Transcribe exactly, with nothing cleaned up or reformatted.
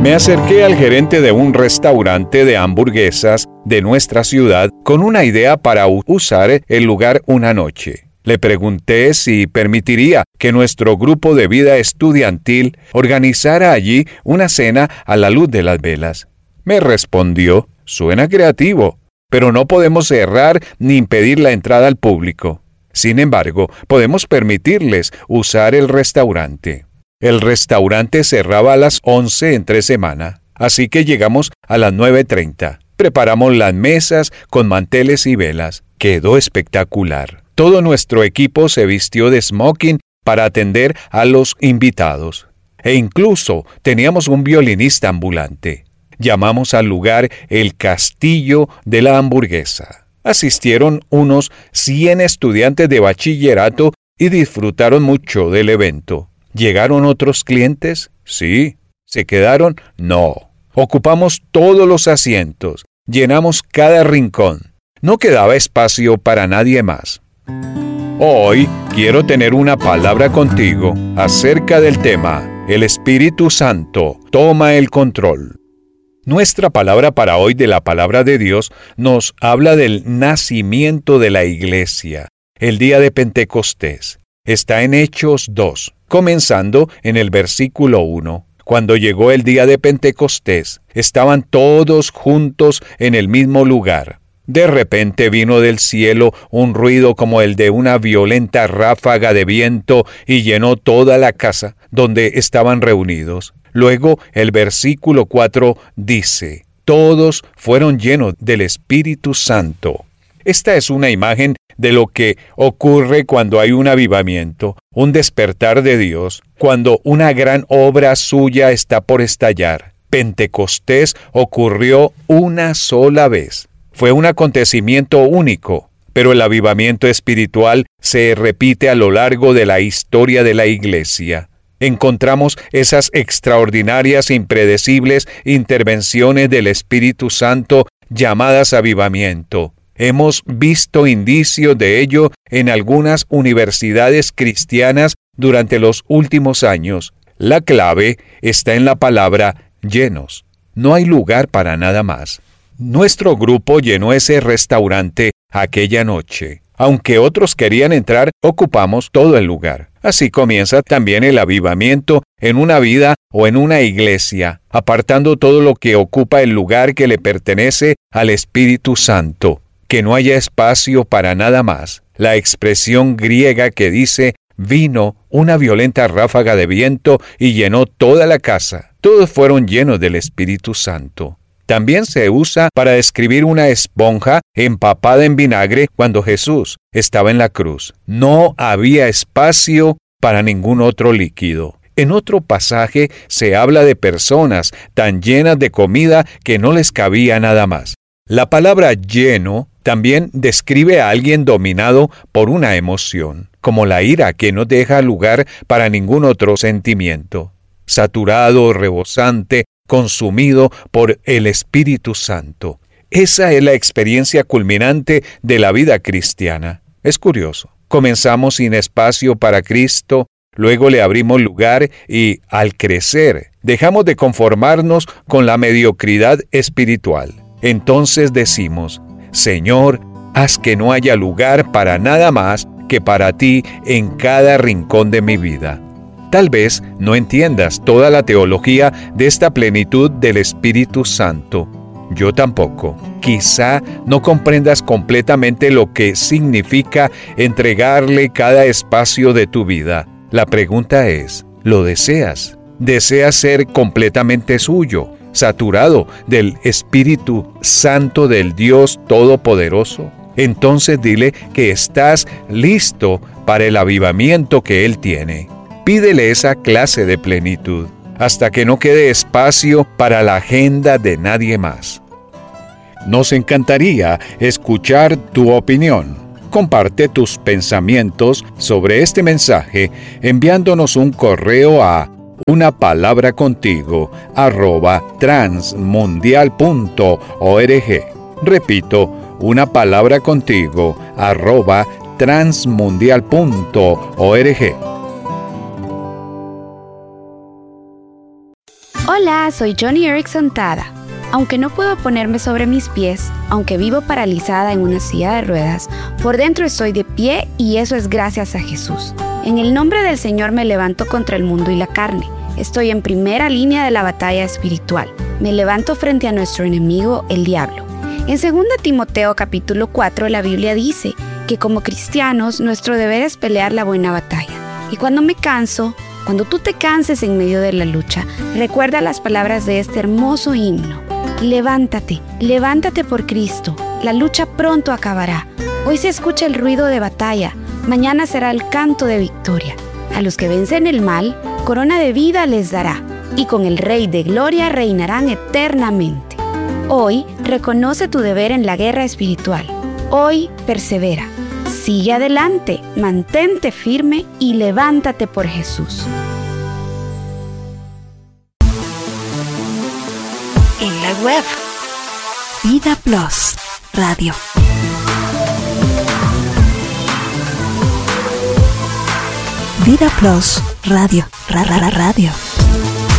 Me acerqué al gerente de un restaurante de hamburguesas de nuestra ciudad con una idea para usar el lugar una noche. Le pregunté si permitiría que nuestro grupo de vida estudiantil organizara allí una cena a la luz de las velas. Me respondió, suena creativo, pero no podemos cerrar ni impedir la entrada al público. Sin embargo, podemos permitirles usar el restaurante. El restaurante cerraba a las once entre semana, así que llegamos a las nueve treinta. Preparamos las mesas con manteles y velas. Quedó espectacular. Todo nuestro equipo se vistió de smoking para atender a los invitados. E incluso teníamos un violinista ambulante. Llamamos al lugar el Castillo de la Hamburguesa. Asistieron unos cien estudiantes de bachillerato y disfrutaron mucho del evento. ¿Llegaron otros clientes? Sí. ¿Se quedaron? No. Ocupamos todos los asientos. Llenamos cada rincón. No quedaba espacio para nadie más. Hoy quiero tener una palabra contigo acerca del tema El Espíritu Santo toma el control. Nuestra palabra para hoy de la palabra de Dios nos habla del nacimiento de la iglesia, el día de Pentecostés. Está en Hechos dos, comenzando en el versículo uno. Cuando llegó el día de Pentecostés, estaban todos juntos en el mismo lugar. De repente vino del cielo un ruido como el de una violenta ráfaga de viento y llenó toda la casa donde estaban reunidos. Luego el versículo cuatro dice, todos fueron llenos del Espíritu Santo. Esta es una imagen de lo que ocurre cuando hay un avivamiento, un despertar de Dios, cuando una gran obra suya está por estallar. Pentecostés ocurrió una sola vez. Fue un acontecimiento único, pero el avivamiento espiritual se repite a lo largo de la historia de la iglesia. Encontramos esas extraordinarias, impredecibles intervenciones del Espíritu Santo llamadas avivamiento. Hemos visto indicios de ello en algunas universidades cristianas durante los últimos años. La clave está en la palabra llenos. No hay lugar para nada más. Nuestro grupo llenó ese restaurante aquella noche. Aunque otros querían entrar, ocupamos todo el lugar. Así comienza también el avivamiento en una vida o en una iglesia, apartando todo lo que ocupa el lugar que le pertenece al Espíritu Santo. Que no haya espacio para nada más. La expresión griega que dice, vino una violenta ráfaga de viento y llenó toda la casa. Todos fueron llenos del Espíritu Santo. También se usa para describir una esponja empapada en vinagre cuando Jesús estaba en la cruz. No había espacio para ningún otro líquido. En otro pasaje se habla de personas tan llenas de comida que no les cabía nada más. La palabra lleno también describe a alguien dominado por una emoción, como la ira que no deja lugar para ningún otro sentimiento. Saturado, rebosante, consumido por el Espíritu Santo. Esa es la experiencia culminante de la vida cristiana. Es curioso. Comenzamos sin espacio para Cristo, luego le abrimos lugar y, al crecer, dejamos de conformarnos con la mediocridad espiritual. Entonces decimos, Señor, haz que no haya lugar para nada más que para ti en cada rincón de mi vida. Tal vez no entiendas toda la teología de esta plenitud del Espíritu Santo. Yo tampoco. Quizá no comprendas completamente lo que significa entregarle cada espacio de tu vida. La pregunta es, ¿lo deseas? ¿Deseas ser completamente suyo, saturado del Espíritu Santo del Dios Todopoderoso? Entonces dile que estás listo para el avivamiento que Él tiene. Pídele esa clase de plenitud, hasta que no quede espacio para la agenda de nadie más. Nos encantaría escuchar tu opinión. Comparte tus pensamientos sobre este mensaje enviándonos un correo a una palabra contigo arroba transmundial punto org. Repito, una palabra contigo arroba transmundial punto org. Hola, soy Johnny Erickson Tada. Aunque no puedo ponerme sobre mis pies, aunque vivo paralizada en una silla de ruedas, por dentro estoy de pie y eso es gracias a Jesús. En el nombre del Señor me levanto contra el mundo y la carne. Estoy en primera línea de la batalla espiritual. Me levanto frente a nuestro enemigo, el diablo. En segunda Timoteo capítulo cuatro la Biblia dice que como cristianos nuestro deber es pelear la buena batalla. Y cuando me canso, cuando tú te canses en medio de la lucha, recuerda las palabras de este hermoso himno. Levántate, levántate por Cristo, la lucha pronto acabará. Hoy se escucha el ruido de batalla, mañana será el canto de victoria. A los que vencen el mal, corona de vida les dará, y con el Rey de Gloria reinarán eternamente. Hoy reconoce tu deber en la guerra espiritual. Hoy persevera. Sigue adelante, mantente firme y levántate por Jesús. En la web, Vida Plus Radio. Vida Plus Radio, ra, ra, ra, radio.